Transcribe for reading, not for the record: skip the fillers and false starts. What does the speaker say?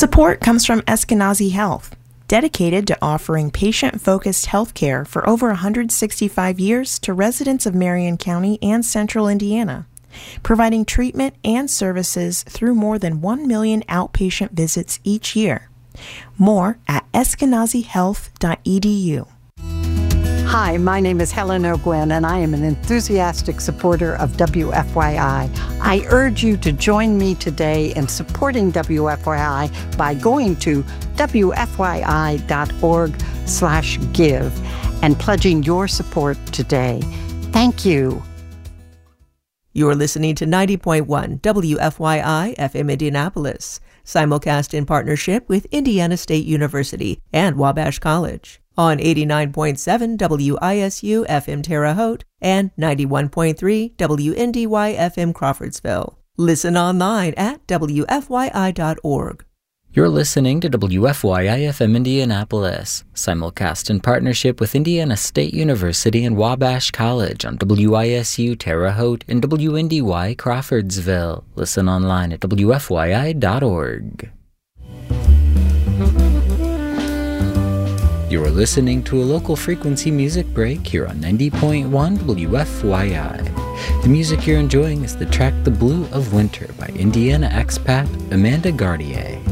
Support comes from Eskenazi Health, dedicated to offering patient-focused health care for over 165 years to residents of Marion County and Central Indiana, providing treatment and services through more than 1 million outpatient visits each year. More at eskenazihealth.edu. Hi, my name is Helen O'Gwen, and I am an enthusiastic supporter of WFYI. I urge you to join me today in supporting WFYI by going to wfyi.org/give and pledging your support today. Thank you. You're listening to 90.1 WFYI FM Indianapolis, simulcast in partnership with Indiana State University and Wabash College. On 89.7 WISU FM Terre Haute and 91.3 WNDY FM Crawfordsville. Listen online at WFYI.org. You're listening to WFYI FM Indianapolis, simulcast in partnership with Indiana State University and Wabash College on WISU Terre Haute and WNDY Crawfordsville. Listen online at WFYI.org. You are listening to a local frequency music break here on 90.1 WFYI. The music you're enjoying is the track The Blue of Winter by Indiana expat Amanda Gardier.